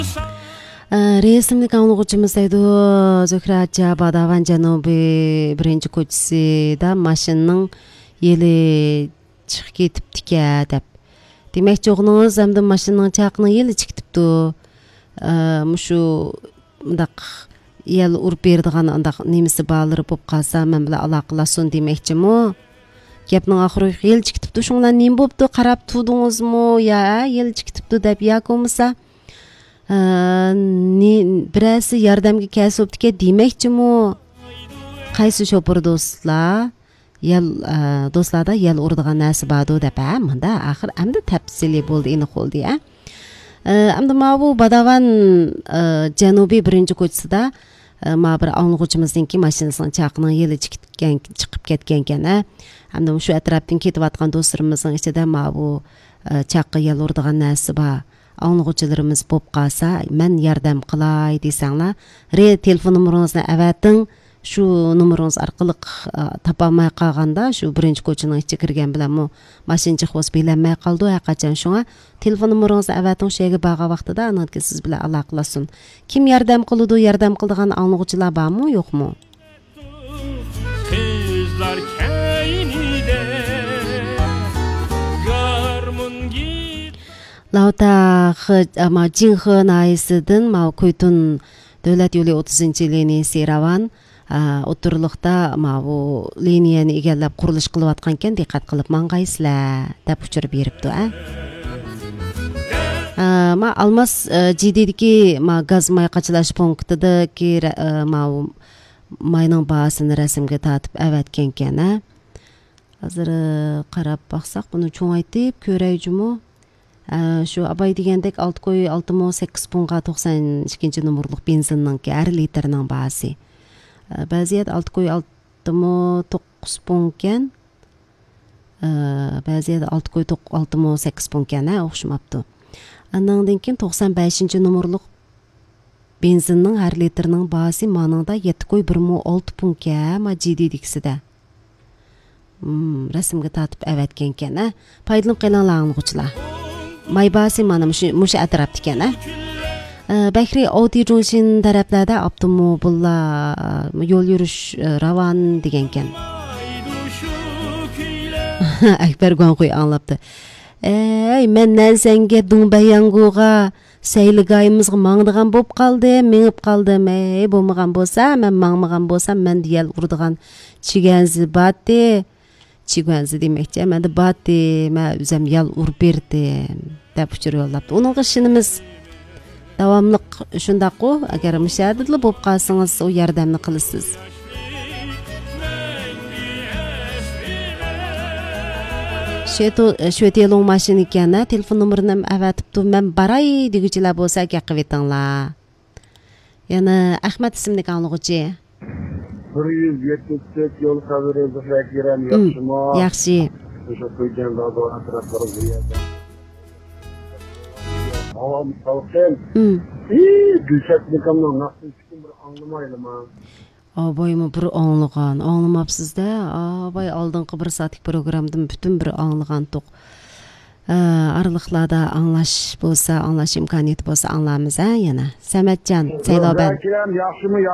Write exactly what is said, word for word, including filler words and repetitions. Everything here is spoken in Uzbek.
Resimlik anlıqçımız aydı Zöhratça Badavan Janubi birinci koçisi da maşının yeli çık ketiptike dep. Demek çoğunuz hem maşının çaqını yeli çıktı. Muşu mındaq yel urup berdiğan andaq nemisi bağları bop qalsa men bilan alaqalasun demekçimi. Gapning oxiri yel çıktı. Şundan nem bopdu? Qarab tudingizmi? Ya yel çıktı dep ya bo'lmasa birasi yordamga kelibdi demoqchimi? Qaysi shopir do'stlar yel do'stlarda yel urdigan narsa bordu deb manda axir endi tafsili bo'ldi ini qo'ldi ya. Endi ma bu Badavan janubiy birinchi ko'chasida ma bir anlıqçımızninki mashinasining chaqning yeli chiqib chiqib ketgan ekan. Endi shu atrofdan ketayotgan do'stlarimizning ichida ma bu chaqqa yel urdigan narsa bor. Anlıqçılarımız bop qalsa, men yordam qilay desanglar, re telefon numaringizni avating, shu numaringiz orqali topolmay qolganda, shu birinchi ko'chaning ichiga kirgan bilan mu mashinchi xos bilanmay qoldi, haqacan shunga telefon numaringizni avating, shu yerga borgan vaqtida anaqki siz bilan aloqalasin. Kim yordam qiladi, yordam qiladigan anlıqçılar bormi, yo'qmi? Qizlar kaynida Lauta ama Jinhe nayisidan ma Koytun davlat yo'li o'ttizinchi liniyasi Ravan o'tirliqda ma bu liniyani egallab qurilish qilayotgan ekan, diqqat qilib mang'aysizlar deb uchirib beribdi a. Ma Almas jididagi ma gaz may qachilash punktidagi ma mayning bahasini rasmga tortib avatgan ekan a. Hozir qarab baqsaq buni cho'ngaytib ko'rayjimi? Şu abay degandek olti qo'y olti ming sakkiz punga to'qson ikkinchi nomerlik benzinning har litrining bahasi. Ba'ziyat olti qo'y olti ming to'qqiz pun ekan. Ba'ziyat olti qo'y olti ming sakkiz pun ekan, o'xshamabdi. Andan keyin to'qson beshinchi nomerlik benzinning har litrining bahasi maningda yetti qo'y bir ming olti punga ma jiddiydikisida. Hmm, rasmga tortib avatgan ekan, a. Foydalanib qolinglar anlıqçılar. Maybasi mana mushu atrofda ekan a. Bakri Audi Junction taraflarda avtomobillar yo'l yurish Ravan degan ekan. Akbar Gonqo'y anglabdi. Ey, mendan senga Dumbayanguga sayligayimizga mangdigan bo'p qoldi, menib qoldim. Ey, bo'lmagan bo'lsa, men mangmagan bo'lsam, men diyal urdigan chiganzi batdi. Chiganzi demakchi, menda batdi, men o'zim yal urib berdim deb uchur yo'llabdi. Uning ishimiz davomli shundaq-ku, agar mushadidli bo'lib qolsangiz, u yordamni qilasiz. Sheto shvetelong mashina ekan, telefon nomerini avatibdi, men baray deguchilar bo'lsa, qilib etinglar. Yana Ahmad ismli anlıqçı. bir yuz yetmish to'rt yo'l xabari Zahrakiram yaxshimi? Yaxshi. O'sha qo'ygan davo atroflari bu yerda. Havo salqin. Ey, Gulshatnikamning naqdi chiqib bir anglamayman. Aboymi bir anglagan, anglamabsiz-da. Aboy oldingi bir soatlik programdan butun bir anglagan to'q. Araliqlarda anglash bo'lsa, anglash imkoniyati bo'lsa anglamiz, ha yana. Samatjon, Sayloban. Yaxshimi?